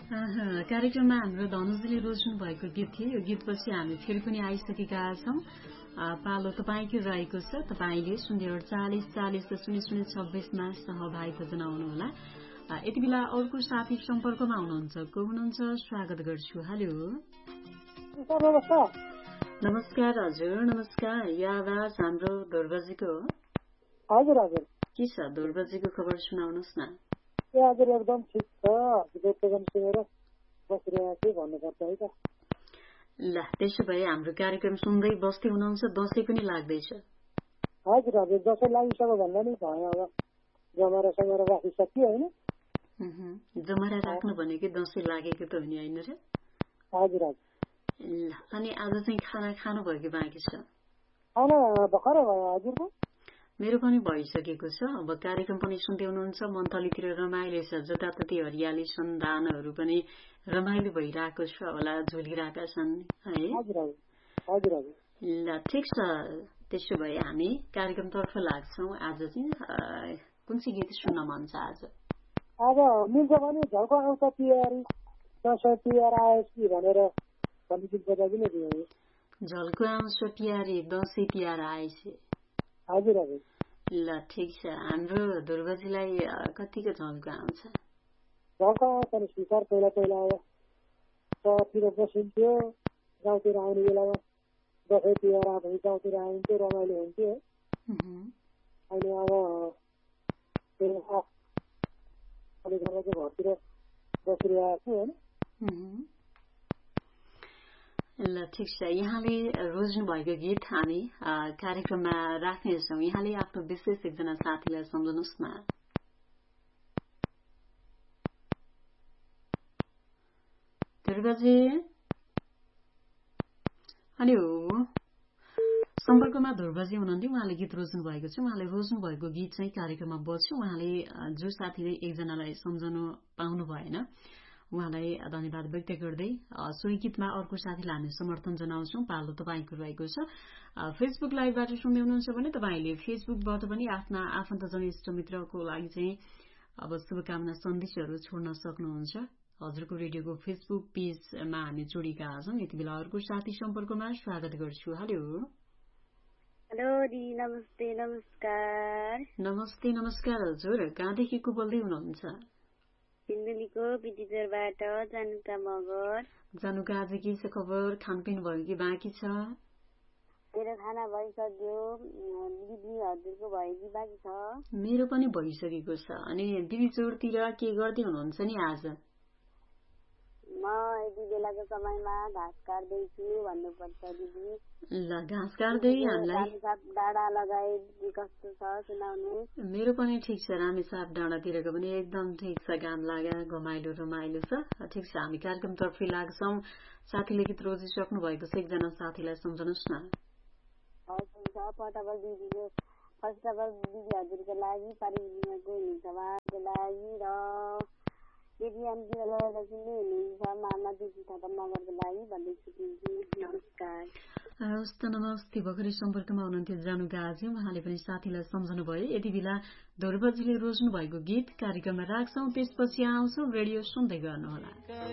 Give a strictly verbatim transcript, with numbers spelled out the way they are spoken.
आहा, कार्यक्रममा हाम्रो धनुजीले रोज्नु भएको गीत थियो। यो गीतपछि हामी फेरि पनि आइसकेका छौं। पालो तपाईँकै रहेको छ। तपाईँले शून्य अडचालिस चालिस शून्य शून्य छब्बीसमा सहभागिता जनाउनुहोला। यति बेला अर्को साथी सम्पर्कमा हुनुहुन्छ। को हुनुहुन्छ? स्वागत गर्छु। हेलो, नमस्कार। हजुर नमस्कार। यो आवाज हाम्रो ध्रुवजीको हो? हजुर हजुर। के छ ध्रुवजीको खबर, सुनाउनुहोस् न। हजुर एकदम ठिक छ। प्रोग्राम सुनेर बसिरहेको छु भन्नुपर्छ है त। ल, त्यसो भए हाम्रो कार्यक्रम सुन्दै बस्दै हुनुहुन्छ। दसैँ पनि लाग्दैछ। हजुर हजुर, दसैँ लागिसक्यो भन्दा नि भयो। अब जमरा समरा राखिसक्यो होइन। जमरा राख्नु भनेको दसैँ लागेको त हो नि, होइन र? हजुर हजुर। ल, अनि आज चाहिँ खाना खानु भयो कि बाँकी छ? खाना भर्खरै भयो। हजुरको? मेरो पनि भइसकेको छ। अब कार्यक्रम पनि सुन्दै हुनुहुन्छ। मन्थलीतिर रमाइलो छ। जताततै हरियाली छन्, धानहरू पनि रमाइलो भइरहेको छ होला, झुलिरहेका छन् है। ल, ठिक छ। त्यसो भए हामी कार्यक्रमतर्फ लाग्छौँ। आज चाहिँ कुन चाहिँ गीत सुन्न मन छ? आज अब मिल्छ भने झल्को आउँछ तिहारी, दसैँ तिहार आएपछि भनेर भन्ने गीत बजाइदिनु नि। झल्को आउँछ प्यारी, दसैँ तिहार आएपछि। हजुर हजुर। ल, ठिक छ। हाम्रो ध्रुवजीलाई कतिको झल्को आउँछ? झल्को आउँछ नि स्वीकार। पहिला पहिला अब सहरतिर बसिन्थ्यो, गाउँतिर आउने बेलामा दसैँ तिहार आएपछि गाउँतिर आइन्थ्यो, रमाइलो हुन्थ्यो। अहिले अब घरतिर बसिरहेको छु होइन। ल, ठिक छ। यहाँले रोज्नु भएको गीत हामी कार्यक्रममा राख्नेछौँ। यहाँले आफ्नो विशेष एकजना साथीलाई सम्झनुहोस् न। ध्रुवजी, हेलो, सम्पर्कमा ध्रुवजी हुनुहुन्थ्यो। उहाँले गीत रोज्नु भएको छ। उहाँले रोज्नु भएको गीत चाहिँ कार्यक्रममा बज्यो। उहाँले जो साथीले एकजनालाई सम्झनु पाउनु भएन, उहाँलाई धन्यवाद व्यक्त गर्दै सोही गीतमा अर्को साथीलाई हामी समर्थन जनाउँछौँ। पालो तपाईँको रहेको छ। फेसबुक लाइभबाट सुन्दै हुनुहुन्छ भने तपाईँले फेसबुकबाट पनि आफ्ना आफन्तजन इष्टमित्रको लागि चाहिँ अब शुभकामना सन्देशहरू छोड्न सक्नुहुन्छ। हजुरको रेडियोको फेसबुक पेजमा हामी जोडिएका छौँ। यति बेला अर्को साथी सम्पर्कमा स्वागत गर्छु। हेलो, हेलो दी, नमस्ते नमस्कार। नमस्ते नमस्कार। हजुर कहाँदेखि को बोल्दै हुनुहुन्छ? सिन्धुलीको बिटीचरबाट जानुका मगर। जानुका, आज के छ खबर? खानपिन भयो कि बाँकी छ? मेरो खाना भइसक्यो। दिदी हजुरको भयो कि बाँकी छ? मेरो पनि भइसकेको छ। अनि दिदी चोरतिर के गर्दै हुनुहुन्छ नि आज? म यति बेलाको समयमा घाँस काट्दैछु भन्नुपर्छ दिदी। ल, घाँस काट्दै हामीलाई डाँडा लगाए कस्तो छ सुनाउनु। मेरो पनि ठिक छ। रामेछाप डाँडातिरको पनि एकदम ठिक छ। घाम लागा घमाइलो रमाइलो छ। ठिक छ, हामी कार्यक्रमतर्फै लाग्छौँ। साथीले गीत रोजिसक्नु भएको छ। एकजना साथीलाई सम्झनुहोस् न। फर्स्ट अफ अल दिदीको फर्स्ट अफ अल दिदी हजुरको लागि, पारिको हिंसाको लागि र केटीएमको लगाएर सुन्दै हुनुहुन्छ मामा दिदी थापा मगरको लागि भन्दै छुट्टिन्छु। नमस्कार। हवस् त, नमस्ते। भर्खरै सम्पर्कमा हुनुहुन्थ्यो जानुका आजी। उहाँले पनि साथीलाई सम्झनु भयो। यति बेला ध्रुवजीले रोज्नु भएको गीत कार्यक्रममा राख्छौँ। त्यसपछि आउँछौँ। रेडियो सुन्दै गर्नुहोला।